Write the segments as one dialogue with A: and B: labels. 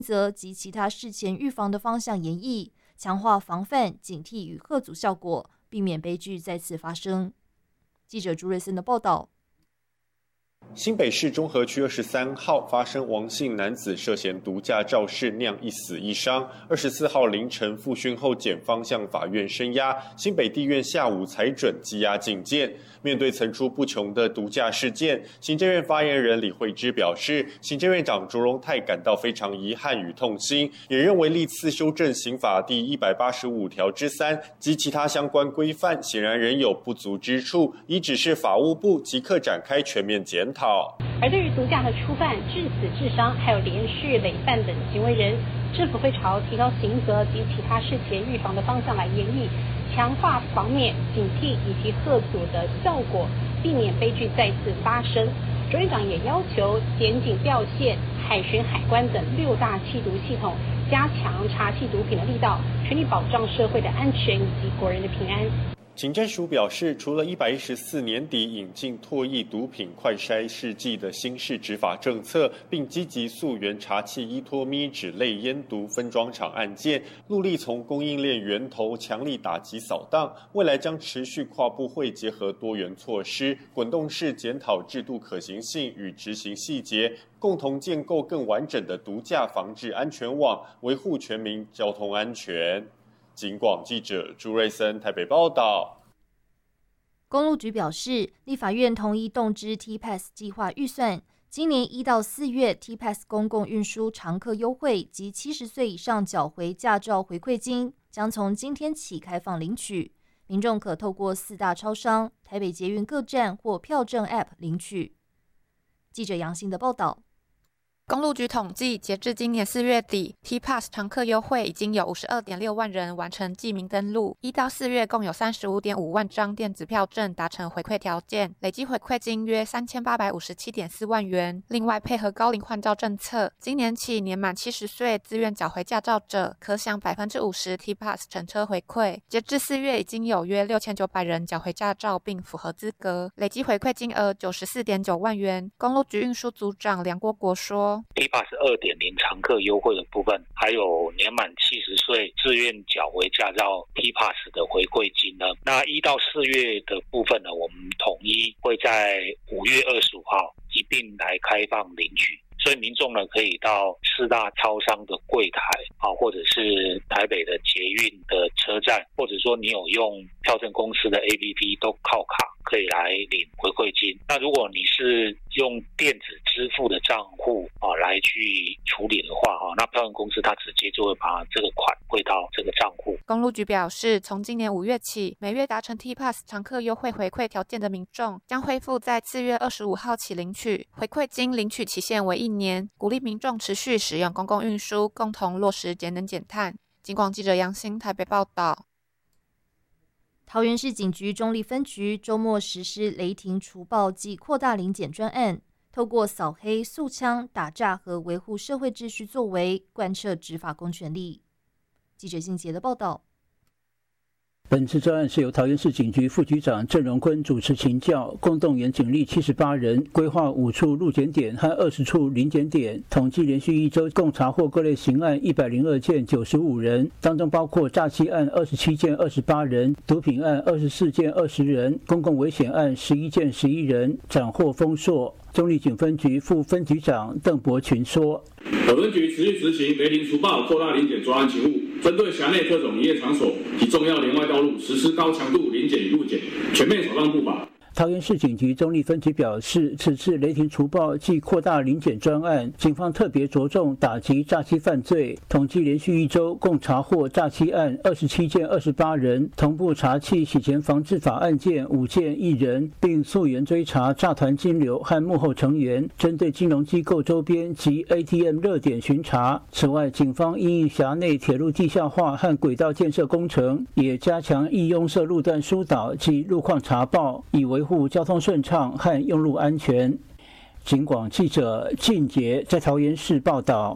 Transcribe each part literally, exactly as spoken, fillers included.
A: 则及其他事前预防的方向研议，强化防范、警惕与吓阻效果，避免悲剧再次发生。记者朱瑞森的报道。
B: 新北市中和区二十三号发生王姓男子涉嫌毒驾肇事酿一死一伤。二十四号凌晨复讯后，检方向法院声押，新北地院下午裁准羁押禁见。面对层出不穷的毒驾事件，行政院发言人李惠芝表示，行政院长卓荣泰感到非常遗憾与痛心，也认为历次修正刑法第一百八十五条之三及其他相关规范，显然仍有不足之处，已指示法务部即刻展开全面检讨。
C: 而对于毒驾的初犯、致死、致伤，还有连续累犯等行为人，政府会朝提高刑责及其他事前预防的方向来研议，强化防免、警惕以及吓阻的效果，避免悲剧再次发生。卓院长也要求检警调线、海巡、海关等六大缉毒系统，加强查缉毒品的力道，全力保障社会的安全以及国人的平安。
B: 警政署表示，除了一百一十四年底引进唾液毒品快筛试剂的新式执法政策，并积极溯源查缉依托咪脂类烟毒分装厂案件，努力从供应链源头强力打击扫荡。未来将持续跨部会结合多元措施，滚动式检讨制度可行性与执行细节，共同建构更完整的毒驾防治安全网，维护全民交通安全。警广记者朱瑞森台北报道。
A: 公路局表示，立法院同意动支 T P A S 计划预算，今年一到四月 T P A S 公共运输常客优惠及七十岁以上缴回驾照回馈金将从今天起开放领取，民众可透过四大超商、台北捷运各站或票证 App 领取。记者杨欣的报道。
D: 公路局统计，截至今年四月底 ，T P A S 常客优惠已经有 五十二点六万人完成记名登录，一到四月共有 三十五点五万张电子票证达成回馈条件，累计回馈金约 三千八百五十七点四万元。另外，配合高龄换照政策，今年起年满七十岁自愿缴回驾照者，可享 百分之五十 T P A S 乘车回馈。截至四月，已经有约六千九百人缴回驾照并符合资格，累计回馈金额 九十四点九万元。公路局运输组长梁国国说
E: T P A S 二点零 常客优惠的部分，还有年满七十岁自愿缴回驾照 T P A S 的回馈金呢。那一到四月的部分呢，我们统一会在五月二十五号一并来开放领取。所以民众呢，可以到四大超商的柜台啊，或者是台北的捷运的车站，或者说你有用票证公司的 A P P 都靠卡可以来领回馈金。那如果你是用电子支付的账户啊来去处理的话啊，那票证公司它直接就会把这个款汇到这个账户。
D: 公路局表示，从今年五月起，每月达成 T P A S 常客优惠回馈条件的民众，将恢复在四月二十五号起领取回馈金，领取期限为一年，鼓励民众持续使用公共运输，共同落实节能减碳。警广记者杨欣台北报道。
A: 桃园市警局中坜分局周末实施雷霆除暴暨扩大临检专案，透过扫黑、肃枪、打诈和维护社会秩序作为，贯彻执法公权力。记者信杰的报道。
F: 本次专案是由桃园市警局副局长郑荣坤主持请教，共动员警力七十八人，规划五处路检点和二十处临检点，统计连续一周共查获各类刑案一百零二件，九十五人，当中包括诈欺案二十七件，二十八人，毒品案二十四件，二十人，公共危险案十一件，十一人，斩获丰硕。中坜警分局副分局长邓伯群说：“
G: 本分局持续执行雷霆除暴、扩大临检专案勤务，针对辖内各种营业场所及重要连外道路实施高强度临检与路检，全面扫荡不法。”
F: 桃园市警局中坜分局表示，此次雷霆除暴暨扩大临检专案，警方特别着重打击诈欺犯罪，统计连续一周共查获诈欺案二十七件，二十八人，同步查缉洗钱防治法案件五件，一人，并溯源追查诈团金流和幕后成员，针对金融机构周边及 A T M 热点巡查。此外，警方因应辖内铁路地下化和轨道建设工程，也加强易拥塞路段疏导及路况查报，以维护交通顺畅和用路安全。警广记者靳杰在桃园市报道。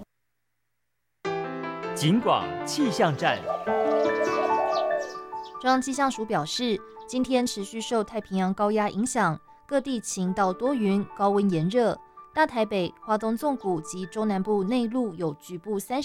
H: 警广气象站。
A: 中央气象署表示，今天持续受太平洋高压影响，各地晴到多云，高温炎热。 大台北、花东纵谷及中南部内陆有局部三